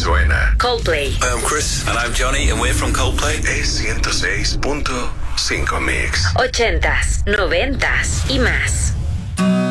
suena. Coldplay. Hi, I'm Chris. And I'm Johnny, and we're from Coldplay. Es 106.5 Mix. 80s, 90s y más.